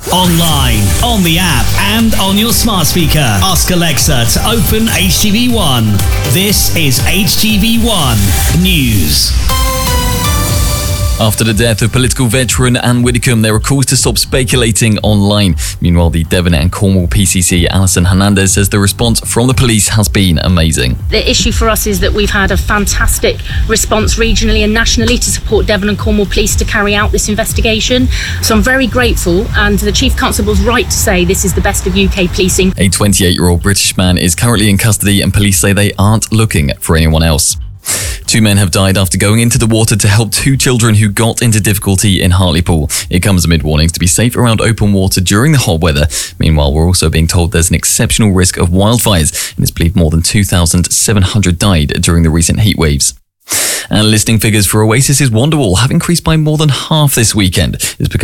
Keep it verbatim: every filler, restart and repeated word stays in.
Online, on the app, and on your smart speaker. Ask Alexa to open H T V one. This is H T V one News. After the death of political veteran Anne Widdecombe, there are calls to stop speculating online. Meanwhile, the Devon and Cornwall P C C, Alison Hernandez, says the response from the police has been amazing. The issue for us is that we've had a fantastic response regionally and nationally to support Devon and Cornwall Police to carry out this investigation. So I'm very grateful, and the Chief Constable was right to say this is the best of U K policing. A twenty-eight-year-old British man is currently in custody, and police say they aren't looking for anyone else. Two men have died after going into the water to help two children who got into difficulty in Hartlepool. It comes amid warnings to be safe around open water during the hot weather. Meanwhile, we're also being told there's an exceptional risk of wildfires, and it's believed more than two thousand seven hundred died during the recent heat waves. And listing figures for Oasis's Wonderwall have increased by more than half this weekend. It's become